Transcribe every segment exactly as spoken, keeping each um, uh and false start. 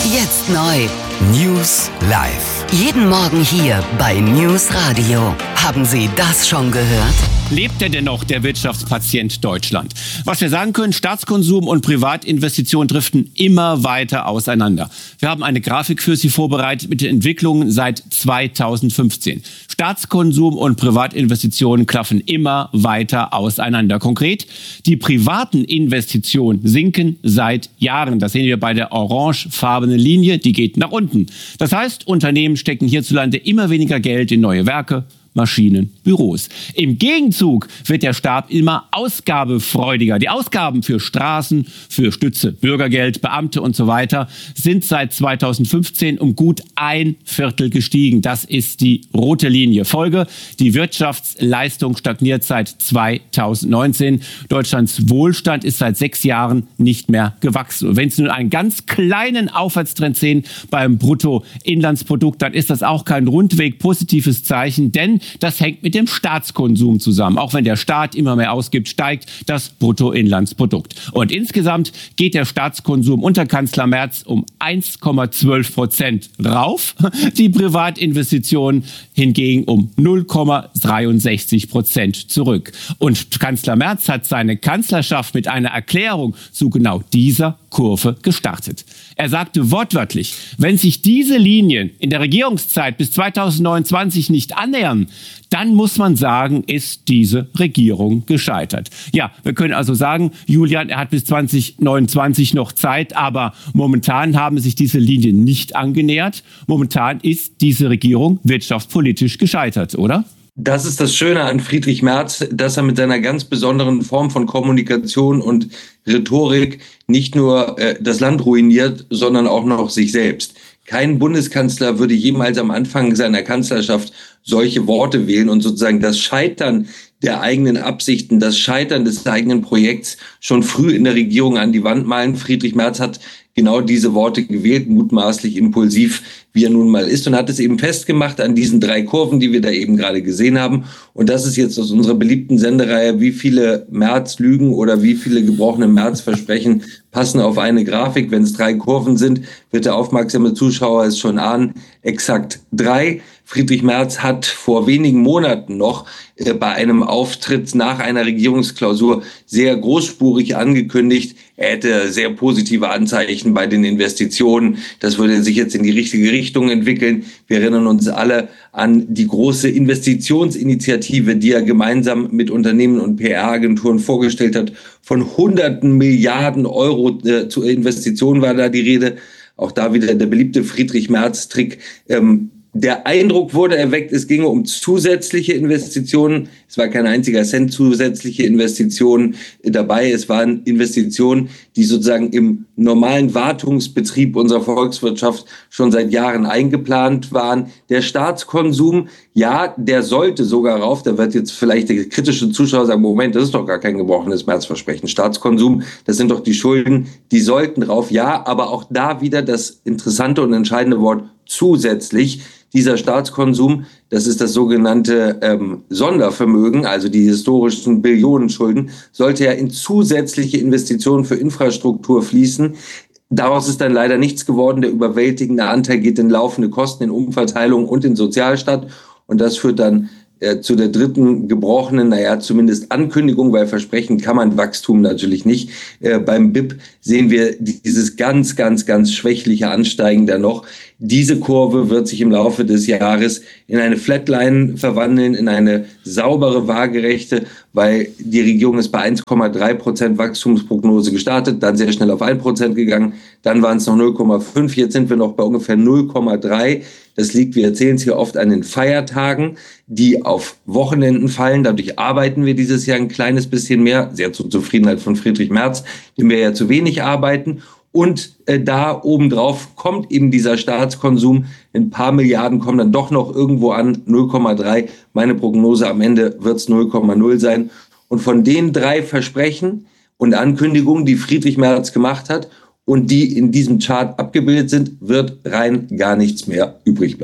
Jetzt neu. News live. Jeden Morgen hier bei News Radio. Haben Sie das schon gehört? Lebt er denn noch, der Wirtschaftspatient Deutschland? Was wir sagen können, Staatskonsum und Privatinvestitionen driften immer weiter auseinander. Wir haben eine Grafik für Sie vorbereitet mit den Entwicklungen seit zweitausendfünfzehn. Staatskonsum und Privatinvestitionen klaffen immer weiter auseinander. Konkret, die privaten Investitionen sinken seit Jahren. Das sehen wir bei der orangefarbenen Linie, die geht nach unten. Das heißt, Unternehmen stecken hierzulande immer weniger Geld in neue Werke, Maschinen, Büros. Im Gegenzug wird der Staat immer ausgabefreudiger. Die Ausgaben für Straßen, für Stütze, Bürgergeld, Beamte und so weiter sind seit zweitausendfünfzehn um gut ein Viertel gestiegen. Das ist die rote Linie. Folge, die Wirtschaftsleistung stagniert seit zweitausendneunzehn. Deutschlands Wohlstand ist seit sechs Jahren nicht mehr gewachsen. Und wenn Sie nun einen ganz kleinen Aufwärtstrend sehen beim Bruttoinlandsprodukt, dann ist das auch kein rundweg positives Zeichen, denn das hängt mit dem Staatskonsum zusammen. Auch wenn der Staat immer mehr ausgibt, steigt das Bruttoinlandsprodukt. Und insgesamt geht der Staatskonsum unter Kanzler Merz um eins Komma zwölf Prozent rauf. Die Privatinvestitionen hingegen um null Komma dreiundsechzig Prozent zurück. Und Kanzler Merz hat seine Kanzlerschaft mit einer Erklärung zu genau dieser Kurve gestartet. Er sagte wortwörtlich, wenn sich diese Linien in der Regierungszeit bis zweitausendneunundzwanzig nicht annähern, dann muss man sagen, ist diese Regierung gescheitert. Ja, wir können also sagen, Julian, er hat bis zweitausendneunundzwanzig noch Zeit, aber momentan haben sich diese Linien nicht angenähert. Momentan ist diese Regierung wirtschaftspolitisch gescheitert, oder? Das ist das Schöne an Friedrich Merz, dass er mit seiner ganz besonderen Form von Kommunikation und Rhetorik nicht nur äh, das Land ruiniert, sondern auch noch sich selbst. Kein Bundeskanzler würde jemals am Anfang seiner Kanzlerschaft solche Worte wählen und sozusagen das Scheitern der eigenen Absichten, das Scheitern des eigenen Projekts schon früh in der Regierung an die Wand malen. Friedrich Merz hat genau diese Worte gewählt, mutmaßlich impulsiv, wie er nun mal ist, und hat es eben festgemacht an diesen drei Kurven, die wir da eben gerade gesehen haben. Und das ist jetzt aus unserer beliebten Sendereihe, wie viele Merz-Lügen oder wie viele gebrochene Merz-Versprechen passen auf eine Grafik. Wenn es drei Kurven sind, wird der aufmerksame Zuschauer es schon ahnen, exakt drei. Friedrich Merz hat vor wenigen Monaten noch äh, bei einem Auftritt nach einer Regierungsklausur sehr großspurig angekündigt, er hätte sehr positive Anzeichen bei den Investitionen. Das würde sich jetzt in die richtige Richtung entwickeln. Wir erinnern uns alle an die große Investitionsinitiative, die er gemeinsam mit Unternehmen und P R-Agenturen vorgestellt hat. Von hunderten Milliarden Euro äh, zu Investitionen war da die Rede. Auch da wieder der beliebte Friedrich Merz-Trick. Ähm, Der Eindruck wurde erweckt, es ginge um zusätzliche Investitionen. Es war kein einziger Cent zusätzliche Investitionen dabei. Es waren Investitionen, die sozusagen im normalen Wartungsbetrieb unserer Volkswirtschaft schon seit Jahren eingeplant waren. Der Staatskonsum, ja, der sollte sogar rauf. Da wird jetzt vielleicht der kritische Zuschauer sagen, Moment, das ist doch gar kein gebrochenes Märzversprechen. Staatskonsum, das sind doch die Schulden, die sollten rauf. Ja, aber auch da wieder das interessante und entscheidende Wort zusätzlich. Dieser Staatskonsum, das ist das sogenannte ähm, Sondervermögen, also die historischen Billionenschulden, sollte ja in zusätzliche Investitionen für Infrastruktur fließen. Daraus ist dann leider nichts geworden. Der überwältigende Anteil geht in laufende Kosten, in Umverteilung und in Sozialstaat. Und das führt dann äh, zu der dritten gebrochenen, naja, zumindest Ankündigung, weil versprechen kann man Wachstum natürlich nicht. Äh, beim B I P sehen wir dieses ganz, ganz, ganz schwächliche Ansteigen da noch. Diese Kurve wird sich im Laufe des Jahres in eine Flatline verwandeln, in eine saubere, waagerechte, weil die Regierung ist bei eins Komma drei Prozent Wachstumsprognose gestartet, dann sehr schnell auf ein Prozent gegangen, dann waren es noch null Komma fünf, jetzt sind wir noch bei ungefähr null Komma drei. Das liegt, wir erzählen es hier oft, an den Feiertagen, die auf Wochenenden fallen. Dadurch arbeiten wir dieses Jahr ein kleines bisschen mehr, sehr zur Zufriedenheit von Friedrich Merz, dem wir ja zu wenig arbeiten. Und äh, da obendrauf kommt eben dieser Staatskonsum. Ein paar Milliarden kommen dann doch noch irgendwo an, null Komma drei. Meine Prognose, am Ende wird es null Komma null sein. Und von den drei Versprechen und Ankündigungen, die Friedrich Merz gemacht hat und die in diesem Chart abgebildet sind, wird rein gar nichts mehr übrig bleiben.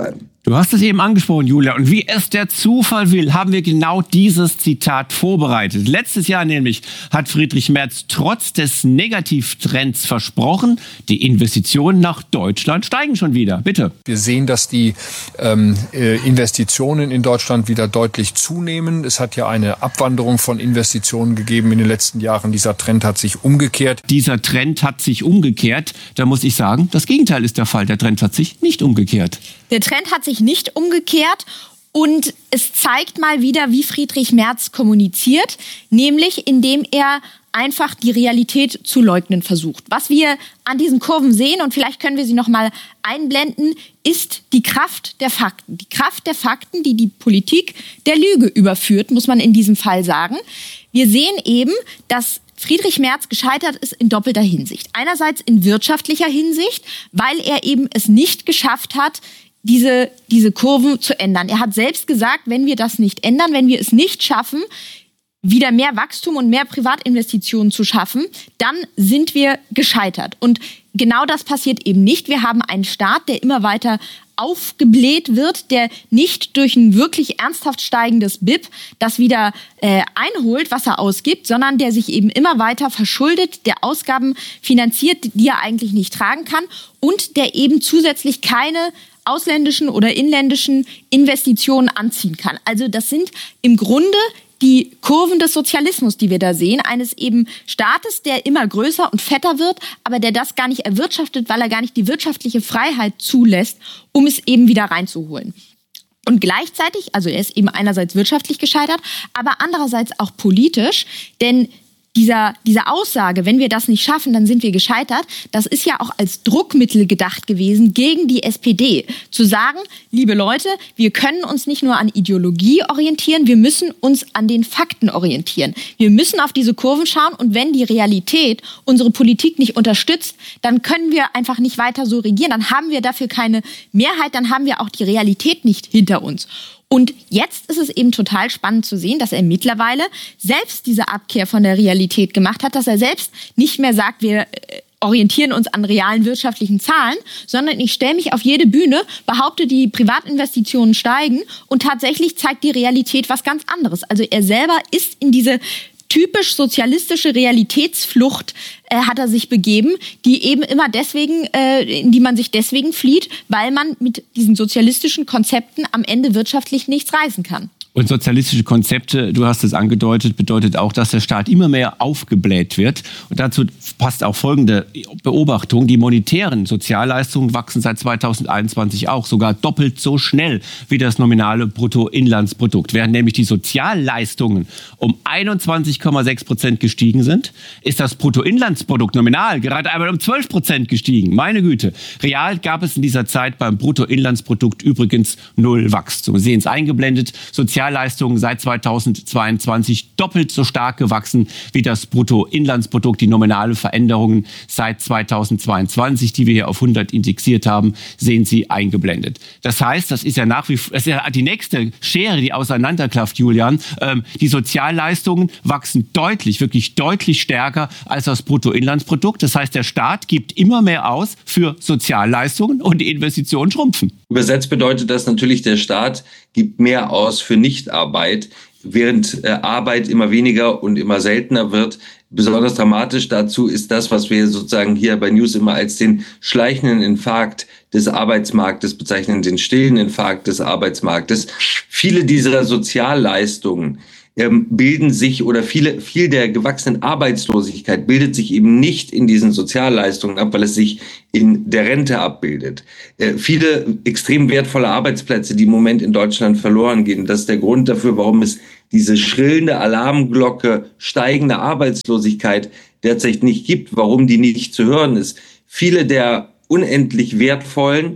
Du hast es eben angesprochen, Julia. Und wie es der Zufall will, haben wir genau dieses Zitat vorbereitet. Letztes Jahr nämlich hat Friedrich Merz trotz des Negativtrends versprochen, die Investitionen nach Deutschland steigen schon wieder. Bitte. Wir sehen, dass die ähm, Investitionen in Deutschland wieder deutlich zunehmen. Es hat ja eine Abwanderung von Investitionen gegeben in den letzten Jahren. Dieser Trend hat sich umgekehrt. Dieser Trend hat sich umgekehrt. Da muss ich sagen, das Gegenteil ist der Fall. Der Trend hat sich nicht umgekehrt. Der Trend hat sich nicht umgekehrt und es zeigt mal wieder, wie Friedrich Merz kommuniziert, nämlich indem er einfach die Realität zu leugnen versucht. Was wir an diesen Kurven sehen, und vielleicht können wir sie noch mal einblenden, ist die Kraft der Fakten. Die Kraft der Fakten, die die Politik der Lüge überführt, muss man in diesem Fall sagen. Wir sehen eben, dass Friedrich Merz gescheitert ist in doppelter Hinsicht. Einerseits in wirtschaftlicher Hinsicht, weil er eben es nicht geschafft hat, diese, diese Kurven zu ändern. Er hat selbst gesagt, wenn wir das nicht ändern, wenn wir es nicht schaffen, wieder mehr Wachstum und mehr Privatinvestitionen zu schaffen, dann sind wir gescheitert. Und genau das passiert eben nicht. Wir haben einen Staat, der immer weiter aufgebläht wird, der nicht durch ein wirklich ernsthaft steigendes B I P das wieder äh, einholt, was er ausgibt, sondern der sich eben immer weiter verschuldet, der Ausgaben finanziert, die er eigentlich nicht tragen kann und der eben zusätzlich keine ausländischen oder inländischen Investitionen anziehen kann. Also das sind im Grunde die Kurven des Sozialismus, die wir da sehen, eines eben Staates, der immer größer und fetter wird, aber der das gar nicht erwirtschaftet, weil er gar nicht die wirtschaftliche Freiheit zulässt, um es eben wieder reinzuholen. Und gleichzeitig, also er ist eben einerseits wirtschaftlich gescheitert, aber andererseits auch politisch, denn Dieser, diese Aussage, wenn wir das nicht schaffen, dann sind wir gescheitert, das ist ja auch als Druckmittel gedacht gewesen gegen die S P D. Zu sagen, liebe Leute, wir können uns nicht nur an Ideologie orientieren, wir müssen uns an den Fakten orientieren. Wir müssen auf diese Kurven schauen und wenn die Realität unsere Politik nicht unterstützt, dann können wir einfach nicht weiter so regieren. Dann haben wir dafür keine Mehrheit, dann haben wir auch die Realität nicht hinter uns. Und jetzt ist es eben total spannend zu sehen, dass er mittlerweile selbst diese Abkehr von der Realität gemacht hat, dass er selbst nicht mehr sagt, wir orientieren uns an realen wirtschaftlichen Zahlen, sondern ich stelle mich auf jede Bühne, behaupte, die Privatinvestitionen steigen und tatsächlich zeigt die Realität was ganz anderes. Also er selber ist in diese typisch sozialistische Realitätsflucht äh, hat er sich begeben, die eben immer deswegen, äh, in die man sich deswegen flieht, weil man mit diesen sozialistischen Konzepten am Ende wirtschaftlich nichts reißen kann. Und sozialistische Konzepte, du hast es angedeutet, bedeutet auch, dass der Staat immer mehr aufgebläht wird. Und dazu passt auch folgende Beobachtung. Die monetären Sozialleistungen wachsen seit zweitausendeinundzwanzig auch sogar doppelt so schnell wie das nominale Bruttoinlandsprodukt. Während nämlich die Sozialleistungen um einundzwanzig Komma sechs Prozent gestiegen sind, ist das Bruttoinlandsprodukt nominal gerade einmal um zwölf Prozent gestiegen. Meine Güte. Real gab es in dieser Zeit beim Bruttoinlandsprodukt übrigens null Wachstum. Sie sehen es eingeblendet. Sozialleistungen seit zweitausendzweiundzwanzig doppelt so stark gewachsen wie das Bruttoinlandsprodukt. Die nominale Veränderungen seit zweitausendzweiundzwanzig, die wir hier auf hundert indexiert haben, sehen Sie eingeblendet. Das heißt, das ist ja nach wie vor, das ist ja die nächste Schere, die auseinanderklafft, Julian. Ähm, die Sozialleistungen wachsen deutlich, wirklich deutlich stärker als das Bruttoinlandsprodukt. Das heißt, der Staat gibt immer mehr aus für Sozialleistungen und die Investitionen schrumpfen. Übersetzt bedeutet das natürlich, der Staat gibt mehr aus für Nichtarbeit, während äh, Arbeit immer weniger und immer seltener wird. Besonders dramatisch dazu ist das, was wir sozusagen hier bei News immer als den schleichenden Infarkt des Arbeitsmarktes bezeichnen, den stillen Infarkt des Arbeitsmarktes. Viele dieser Sozialleistungen ähm, bilden sich oder viele, viel der gewachsenen Arbeitslosigkeit bildet sich eben nicht in diesen Sozialleistungen ab, weil es sich in der Rente abbildet. Äh, viele extrem wertvolle Arbeitsplätze, die im Moment in Deutschland verloren gehen. Das ist der Grund dafür, warum es diese schrillende Alarmglocke steigender Arbeitslosigkeit derzeit nicht gibt, warum die nicht zu hören ist. Viele der unendlich wertvollen,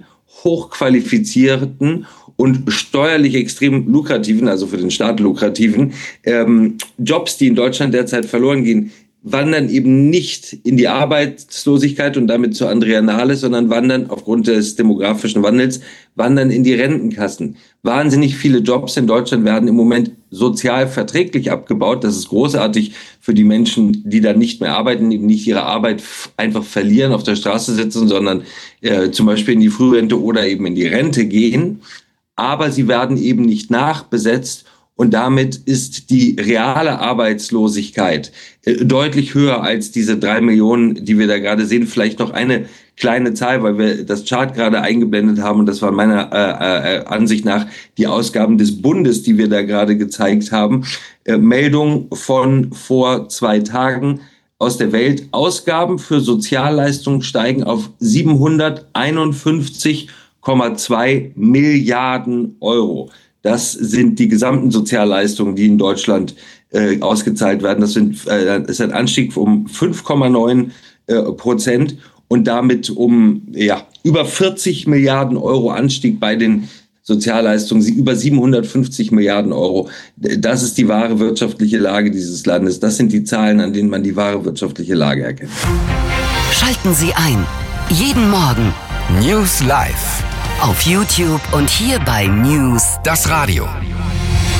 hochqualifizierten und steuerlich extrem lukrativen, also für den Staat lukrativen, ähm, Jobs, die in Deutschland derzeit verloren gehen, wandern eben nicht in die Arbeitslosigkeit und damit zu Andrea Nahles, sondern wandern aufgrund des demografischen Wandels, wandern in die Rentenkassen. Wahnsinnig viele Jobs in Deutschland werden im Moment sozial verträglich abgebaut. Das ist großartig für die Menschen, die dann nicht mehr arbeiten, eben nicht ihre Arbeit einfach verlieren, auf der Straße sitzen, sondern äh, zum Beispiel in die Frührente oder eben in die Rente gehen. aber sie werden eben nicht nachbesetzt. Und damit ist die reale Arbeitslosigkeit äh, deutlich höher als diese drei Millionen, die wir da gerade sehen. Vielleicht noch eine kleine Zahl, weil wir das Chart gerade eingeblendet haben. Und das war meiner äh, äh, Ansicht nach die Ausgaben des Bundes, die wir da gerade gezeigt haben. Äh, Meldung von vor zwei Tagen aus der Welt. Ausgaben für Sozialleistungen steigen auf siebenhunderteinundfünfzig Komma zwei Milliarden Euro. Das sind die gesamten Sozialleistungen, die in Deutschland äh, ausgezahlt werden. Das, sind, äh, das ist ein Anstieg um fünf Komma neun äh, Prozent und damit um ja, über vierzig Milliarden Euro Anstieg bei den Sozialleistungen, über siebenhundertfünfzig Milliarden Euro. Das ist die wahre wirtschaftliche Lage dieses Landes. Das sind die Zahlen, an denen man die wahre wirtschaftliche Lage erkennt. Schalten Sie ein. Jeden Morgen News Live. auf YouTube und hier bei News Das Radio.